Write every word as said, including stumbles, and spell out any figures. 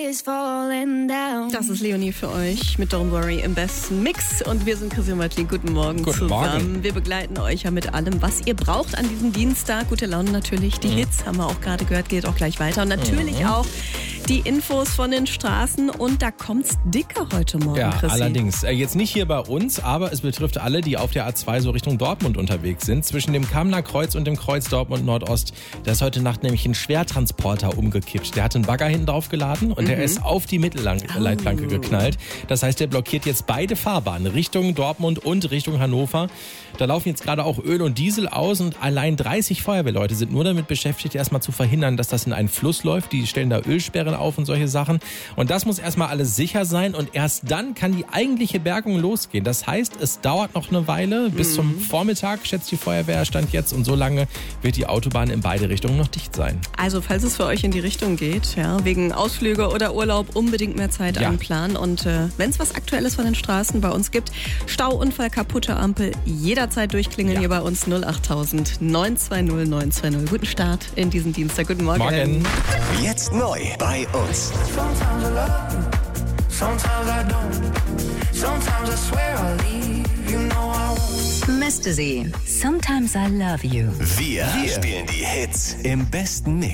Das ist Leonie für euch mit Don't Worry im besten Mix. Und wir sind Chrissy und Martin. Guten Morgen Guten zusammen. Morgen. Wir begleiten euch ja mit allem, was ihr braucht an diesem Dienstag. Gute Laune natürlich. Die mhm. Hits haben wir auch gerade gehört, geht auch gleich weiter. Und natürlich mhm. auch die Infos von den Straßen. Und da kommt's dicker heute Morgen, Ja, Chrissy. allerdings. Äh, jetzt nicht hier bei uns, aber es betrifft alle, die auf der A zwei so Richtung Dortmund unterwegs sind. Zwischen dem Kamener Kreuz und dem Kreuz Dortmund Nordost. Da ist heute Nacht nämlich ein Schwertransporter umgekippt. Der hat einen Bagger hinten drauf geladen und mhm. der ist auf die Mittelleitplanke oh. geknallt. Das heißt, der blockiert jetzt beide Fahrbahnen, Richtung Dortmund und Richtung Hannover. Da laufen jetzt gerade auch Öl und Diesel aus und allein dreißig Feuerwehrleute sind nur damit beschäftigt, erstmal zu verhindern, dass das in einen Fluss läuft. Die stellen da Ölsperren auf und solche Sachen. Und das muss erstmal alles sicher sein und erst dann kann die eigentliche Bergung losgehen. Das heißt, es dauert noch eine Weile, bis mhm. zum Vormittag, schätzt die Feuerwehr, Stand jetzt. Und so lange wird die Autobahn in beide Richtungen noch dicht sein. Also, falls es für euch in die Richtung geht, ja, wegen Ausflüge oder Urlaub, unbedingt mehr Zeit Ja. einplanen. Und äh, wenn es was Aktuelles von den Straßen bei uns gibt, Stauunfall, kaputte Ampel, jederzeit durchklingeln Ja. hier bei uns null achttausend neun zwei null neun zwei null. Guten Start in diesen Dienstag. Guten Morgen. Morgen. Jetzt neu bei uns. Sometimes I love you, sometimes I don't. Sometimes I swear I'll leave, you know I won't. Misty Z, Sometimes I Love You. Wir, Wir spielen die Hits im besten Mix.